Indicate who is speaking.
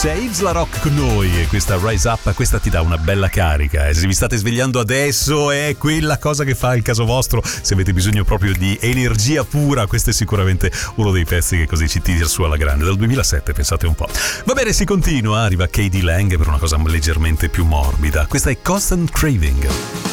Speaker 1: C'è Yves La Rock con noi e questa Rise Up, questa ti dà una bella carica. Se vi state svegliando adesso è quella cosa che fa il caso vostro. Se avete bisogno proprio di energia pura, questo è sicuramente uno dei pezzi che così ci tira su alla grande. Dal 2007, pensate un po'. Va bene, si continua, arriva K.D. Lang per una cosa leggermente più morbida. Questa è Constant Craving.